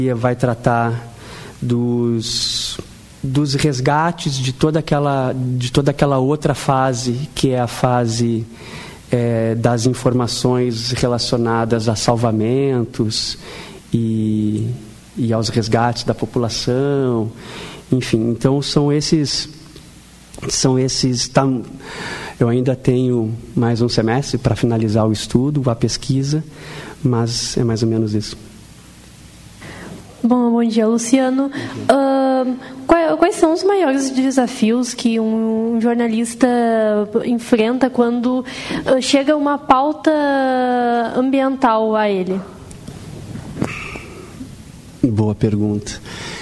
vai tratar dos resgates de toda aquela outra fase, que é a fase das informações relacionadas a salvamentos e aos resgates da população, enfim. Então são esses. Eu ainda tenho mais um semestre para finalizar o estudo, a pesquisa, mas é mais ou menos isso. Bom dia, Luciano. Quais são os maiores desafios que um jornalista enfrenta quando chega uma pauta ambiental a ele? Boa pergunta.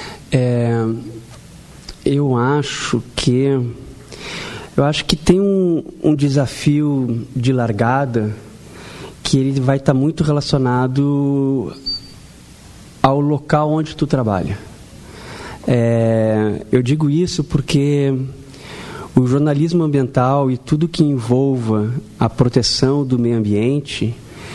Eu acho que tem um desafio de largada que ele vai estar muito relacionado ao local onde tu trabalha. Eu digo isso porque o jornalismo ambiental e tudo que envolva a proteção do meio ambiente,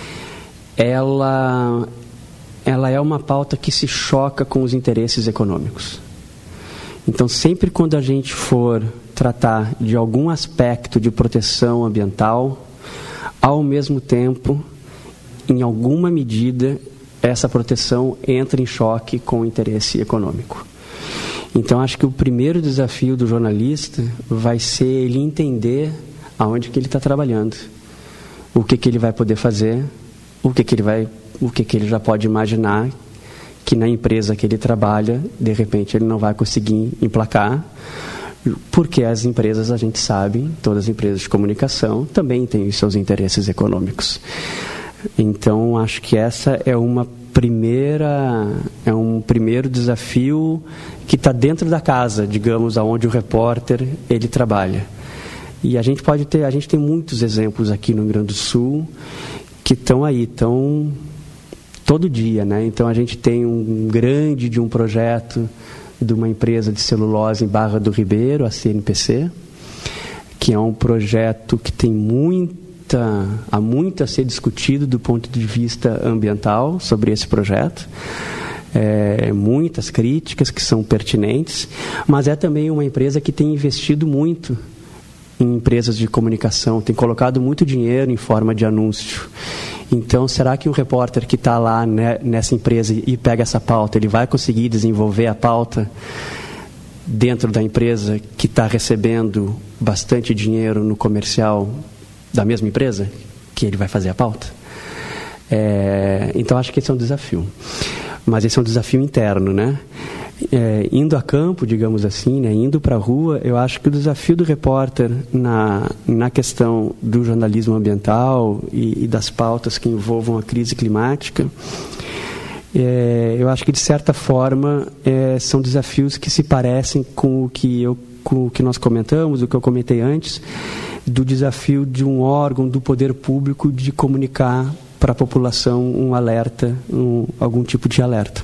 ela é uma pauta que se choca com os interesses econômicos. Então, sempre quando a gente for tratar de algum aspecto de proteção ambiental, ao mesmo tempo, em alguma medida, essa proteção entra em choque com o interesse econômico. Então, acho que o primeiro desafio do jornalista vai ser ele entender aonde que ele está trabalhando, o que ele vai poder fazer, o que ele já pode imaginar que na empresa que ele trabalha, de repente, ele não vai conseguir emplacar, porque as empresas, a gente sabe, todas as empresas de comunicação também têm os seus interesses econômicos. Então, acho que essa é um primeiro desafio que está dentro da casa, digamos, aonde o repórter ele trabalha. E a gente tem muitos exemplos aqui no Rio Grande do Sul que estão todo dia, né? Então a gente tem um projeto de uma empresa de celulose em Barra do Ribeiro, a CNPC, que é um projeto que tem há muito a ser discutido do ponto de vista ambiental sobre esse projeto. Muitas críticas que são pertinentes, mas é também uma empresa que tem investido muito em empresas de comunicação, tem colocado muito dinheiro em forma de anúncio. Então, será que o repórter que está lá nessa empresa e pega essa pauta, ele vai conseguir desenvolver a pauta dentro da empresa que está recebendo bastante dinheiro no comercial da mesma empresa que ele vai fazer a pauta? Então, acho que esse é um desafio. Mas esse é um desafio interno, né? Indo a campo, digamos assim, né? Indo para a rua, eu acho que o desafio do repórter na questão do jornalismo ambiental e das pautas que envolvam a crise climática, eu acho que, de certa forma, são desafios que se parecem com o que nós comentamos, o que eu comentei antes, do desafio de um órgão do poder público de comunicar para a população um alerta, algum tipo de alerta.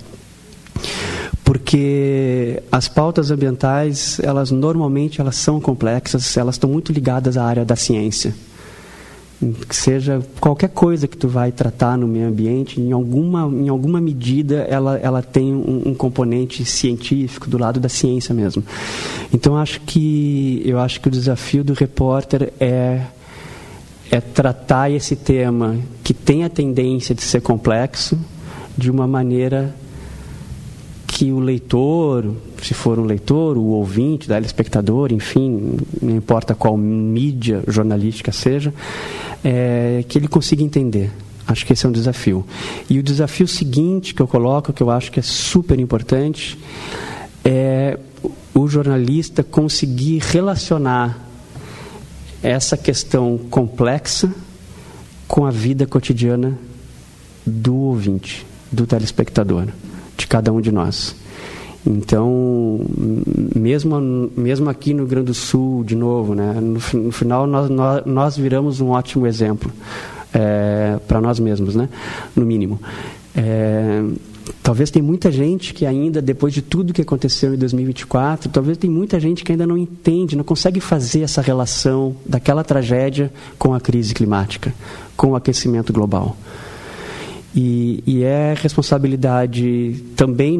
Porque as pautas ambientais, normalmente elas são complexas, elas estão muito ligadas à área da ciência. Que seja qualquer coisa que tu vai tratar no meio ambiente, em alguma medida ela tem um componente científico do lado da ciência mesmo. Então eu acho que o desafio do repórter é tratar esse tema que tem a tendência de ser complexo de uma maneira que o leitor, se for um leitor, o ouvinte, o telespectador, enfim, não importa qual mídia jornalística seja, que ele consiga entender. Acho que esse é um desafio. E o desafio seguinte que eu coloco, que eu acho que é super importante, é o jornalista conseguir relacionar essa questão complexa com a vida cotidiana do ouvinte, do telespectador, de cada um de nós. Então, mesmo aqui no Rio Grande do Sul, de novo, né, no final nós viramos um ótimo exemplo para nós mesmos, né, no mínimo. Talvez tem muita gente que ainda, depois de tudo que aconteceu em 2024, talvez tem muita gente que ainda não entende, não consegue fazer essa relação daquela tragédia com a crise climática, com o aquecimento global. E é responsabilidade também